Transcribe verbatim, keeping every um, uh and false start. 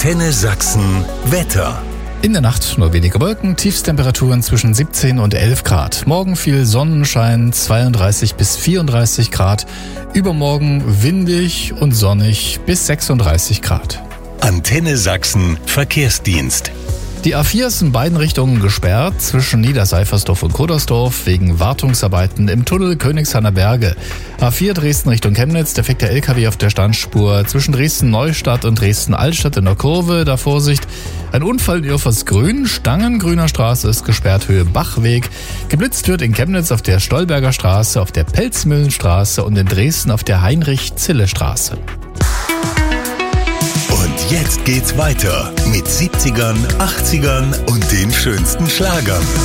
Antenne Sachsen Wetter. In der Nacht nur wenige Wolken, Tiefstemperaturen zwischen siebzehn und elf Grad. Morgen viel Sonnenschein, zweiunddreißig bis vierunddreißig Grad. Übermorgen windig und sonnig bis sechsunddreißig Grad. Antenne Sachsen Verkehrsdienst. Die A vier ist in beiden Richtungen gesperrt, zwischen Niederseifersdorf und Kodersdorf wegen Wartungsarbeiten im Tunnel Königshainer Berge. A vier Dresden Richtung Chemnitz, defekter L K W auf der Standspur zwischen Dresden-Neustadt und Dresden-Altstadt in der Kurve. Da Vorsicht, ein Unfall in Irfersgrün, Stangengrüner Straße ist gesperrt, Höhe Bachweg. Geblitzt wird in Chemnitz auf der Stolberger Straße, auf der Pelzmühlenstraße und in Dresden auf der Heinrich-Zille-Straße. Und jetzt geht's weiter mit siebzigern, achtzigern und den schönsten Schlagern.